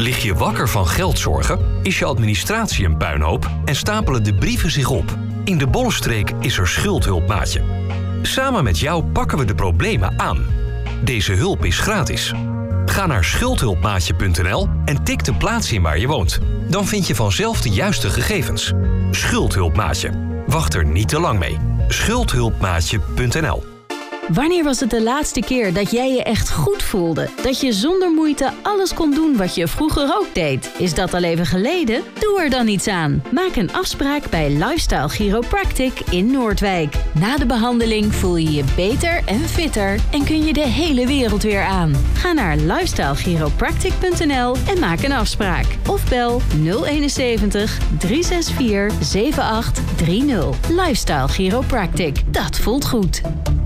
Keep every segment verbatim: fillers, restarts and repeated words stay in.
Lig je wakker van geldzorgen? Is je administratie een puinhoop? En stapelen de brieven zich op? In de Bollenstreek is er Schuldhulp Maatje. Samen met jou pakken we de problemen aan. Deze hulp is gratis. Ga naar schuldhulpmaatje punt n l en tik de plaats in waar je woont. Dan vind je vanzelf de juiste gegevens. Schuldhulpmaatje. Wacht er niet te lang mee. schuldhulpmaatje punt n l. Wanneer was het de laatste keer dat jij je echt goed voelde? Dat je zonder moeite alles kon doen wat je vroeger ook deed? Is dat al even geleden? Doe er dan iets aan. Maak een afspraak bij Lifestyle Chiropractic in Noordwijk. Na de behandeling voel je je beter en fitter en kun je de hele wereld weer aan. Ga naar lifestyle chiropractic punt n l en maak een afspraak. Of bel nul eenenzeventig, drie zes vier, zeven acht drie nul. Lifestyle Chiropractic. Dat voelt goed.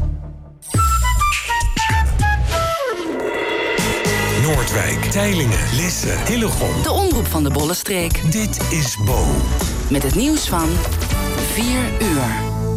Noordwijk, Teylingen, Lisse, Hillegom. De omroep van de Bollenstreek. Dit is Bo. Met het nieuws van vier uur.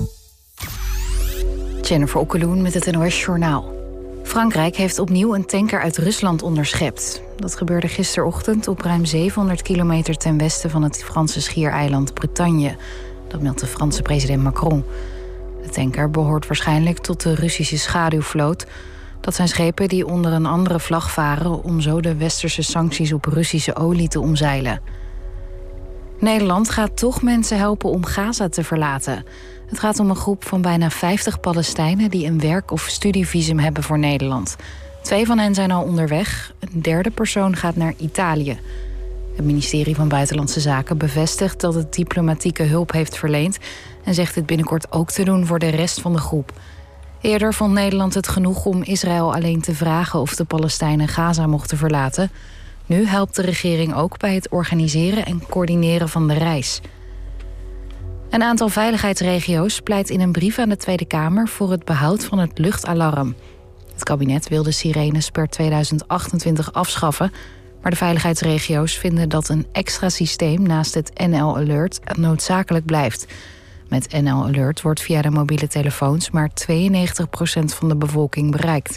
Jennifer Okkeloen met het N O S Journaal. Frankrijk heeft opnieuw een tanker uit Rusland onderschept. Dat gebeurde gisterochtend op ruim zevenhonderd kilometer ten westen van het Franse schiereiland Bretagne. Dat meldt de Franse president Macron. De tanker behoort waarschijnlijk tot de Russische schaduwvloot. Dat zijn schepen die onder een andere vlag varen om zo de westerse sancties op Russische olie te omzeilen. Nederland gaat toch mensen helpen om Gaza te verlaten. Het gaat om een groep van bijna vijftig Palestijnen die een werk- of studievisum hebben voor Nederland. Twee van hen zijn al onderweg, een derde persoon gaat naar Italië. Het ministerie van Buitenlandse Zaken bevestigt dat het diplomatieke hulp heeft verleend en zegt dit binnenkort ook te doen voor de rest van de groep. Eerder vond Nederland het genoeg om Israël alleen te vragen of de Palestijnen Gaza mochten verlaten. Nu helpt de regering ook bij het organiseren en coördineren van de reis. Een aantal veiligheidsregio's pleit in een brief aan de Tweede Kamer voor het behoud van het luchtalarm. Het kabinet wil de sirenes per tweeduizend achtentwintig afschaffen, maar de veiligheidsregio's vinden dat een extra systeem naast het N L Alert noodzakelijk blijft. Met N L Alert wordt via de mobiele telefoons maar tweeënnegentig procent van de bevolking bereikt.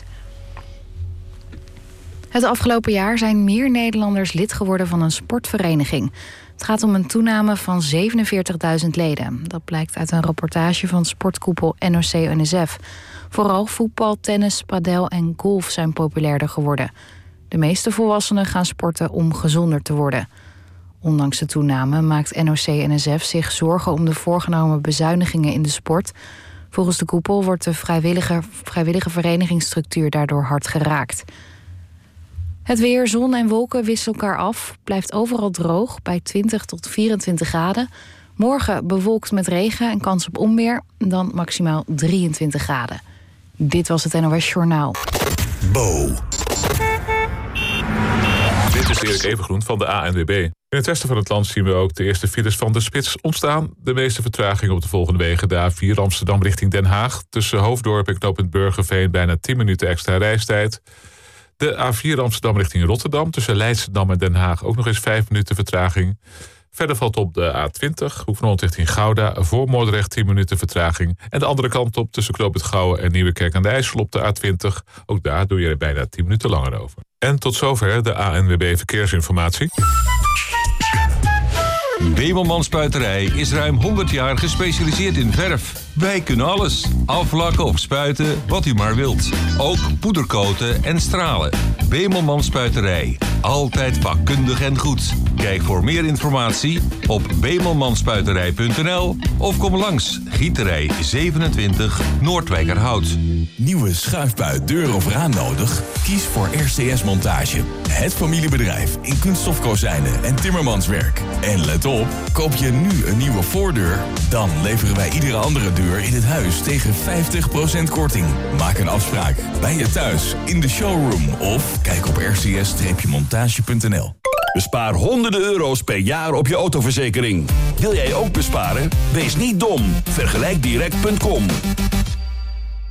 Het afgelopen jaar zijn meer Nederlanders lid geworden van een sportvereniging. Het gaat om een toename van zevenenveertigduizend leden. Dat blijkt uit een rapportage van sportkoepel N O C N S F. Vooral voetbal, tennis, padel en golf zijn populairder geworden. De meeste volwassenen gaan sporten om gezonder te worden. Ondanks de toename maakt N O C N S F zich zorgen om de voorgenomen bezuinigingen in de sport. Volgens de koepel wordt de vrijwillige, vrijwillige verenigingsstructuur daardoor hard geraakt. Het weer, zon en wolken wisselen elkaar af. Blijft overal droog bij twintig tot vierentwintig graden. Morgen bewolkt met regen en kans op onweer. Dan maximaal drieëntwintig graden. Dit was het N O S Journaal. Bo. Dit is Erik Evengroen van de A N W B. In het westen van het land zien we ook de eerste files van de spits ontstaan. De meeste vertraging op de volgende wegen. De A vier Amsterdam richting Den Haag. Tussen Hoofddorp en knooppunt Burgerveen bijna tien minuten extra reistijd. De A vier Amsterdam richting Rotterdam. Tussen Leidschendam en Den Haag ook nog eens vijf minuten vertraging. Verder valt op de A twintig, Hoek van Holland richting Gouda. Voor Moordrecht tien minuten vertraging. En de andere kant op tussen knooppunt Gouwen en Nieuwekerk aan de IJssel op de A twintig. Ook daar doe je er bijna tien minuten langer over. En tot zover de A N W B Verkeersinformatie. Bemelman Spuiterij is ruim honderd jaar gespecialiseerd in verf. Wij kunnen alles. Aflakken of spuiten, wat u maar wilt. Ook poedercoaten en stralen. Bemelman Spuiterij. Altijd vakkundig en goed. Kijk voor meer informatie op bemelmanspuiterij punt n l of kom langs Gieterij zevenentwintig Noordwijkerhout. Nieuwe schuifbui, deur of raam nodig? Kies voor R C S Montage. Het familiebedrijf in kunststofkozijnen en timmermanswerk. En let op, koop je nu een nieuwe voordeur, dan leveren wij iedere andere deur in het huis tegen vijftig procent korting. Maak een afspraak bij je thuis, in de showroom of kijk op r c s montage punt n l. Bespaar honderden euro's per jaar op je autoverzekering. Wil jij ook besparen? Wees niet dom. Vergelijkdirect punt com.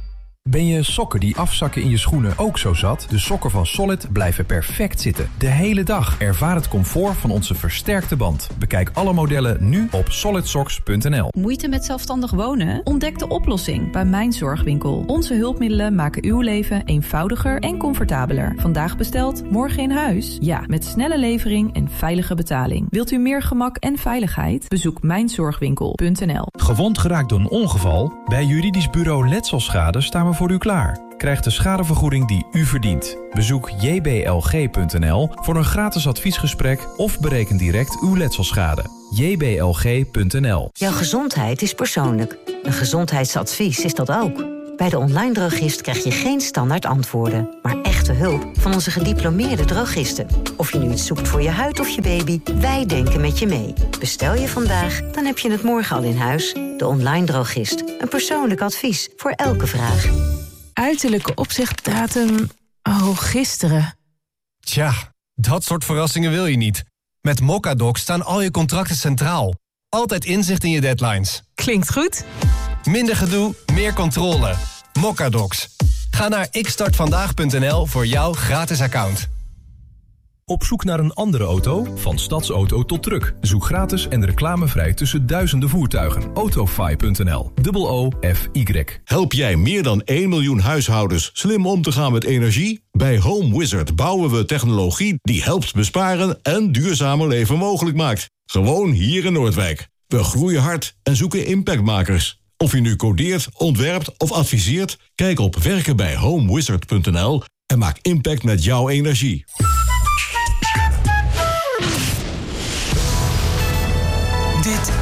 Ben je sokken die afzakken in je schoenen ook zo zat? De sokken van Solid blijven perfect zitten. De hele dag. Ervaar het comfort van onze versterkte band. Bekijk alle modellen nu op solid socks punt n l. Moeite met zelfstandig wonen? Ontdek de oplossing bij Mijn Zorgwinkel. Onze hulpmiddelen maken uw leven eenvoudiger en comfortabeler. Vandaag besteld, morgen in huis? Ja, met snelle levering en veilige betaling. Wilt u meer gemak en veiligheid? Bezoek mijn zorgwinkel punt n l. Gewond geraakt door een ongeval? Bij Juridisch Bureau Letselschade staan we voor u klaar. Krijg de schadevergoeding die u verdient. Bezoek j b l g punt n l voor een gratis adviesgesprek of bereken direct uw letselschade. j b l g punt n l. Jouw gezondheid is persoonlijk. Een gezondheidsadvies is dat ook. Bij de online drogist krijg je geen standaard antwoorden, maar echte hulp van onze gediplomeerde drogisten. Of je nu iets zoekt voor je huid of je baby, wij denken met je mee. Bestel je vandaag, dan heb je het morgen al in huis. De online drogist. Een persoonlijk advies voor elke vraag. Uiterlijke opzichtdatum... Oh, gisteren. Tja, dat soort verrassingen wil je niet. Met Mocadoc staan al je contracten centraal. Altijd inzicht in je deadlines. Klinkt goed. Minder gedoe, meer controle. Mocadocs. Ga naar ik start vandaag punt n l voor jouw gratis account. Op zoek naar een andere auto? Van stadsauto tot truck. Zoek gratis en reclamevrij tussen duizenden voertuigen. autofy punt n l. O O F Y. Help jij meer dan één miljoen huishoudens slim om te gaan met energie? Bij Home Wizard bouwen we technologie die helpt besparen en duurzamer leven mogelijk maakt. Gewoon hier in Noordwijk. We groeien hard en zoeken impactmakers. Of je nu codeert, ontwerpt of adviseert, kijk op werken bij home wizard punt n l en maak impact met jouw energie. Dit